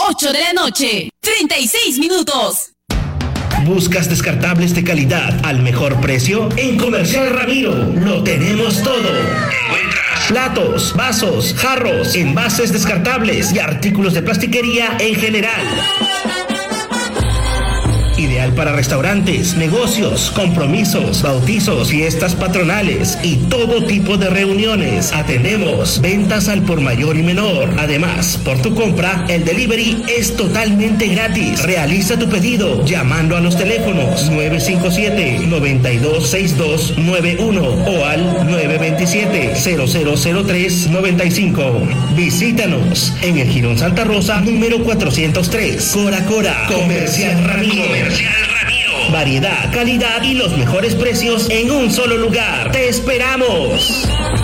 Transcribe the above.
8 de la noche, 36 minutos. ¿Buscas descartables de calidad al mejor precio? En Comercial Ramiro lo tenemos todo. Encuentras platos, vasos, jarros, envases descartables y artículos de plastiquería en general. Ideal para restaurantes, negocios, compromisos, bautizos, fiestas patronales y todo tipo de reuniones. Atendemos ventas al por mayor y menor. Además, por tu compra, el delivery es totalmente gratis. Realiza tu pedido llamando a los teléfonos 957-926291 o al 927-000395. Visítanos en el Jirón Santa Rosa, número 403. Cora Cora. Comercial Ramiro. Variedad, calidad y los mejores precios en un solo lugar. ¡Te esperamos!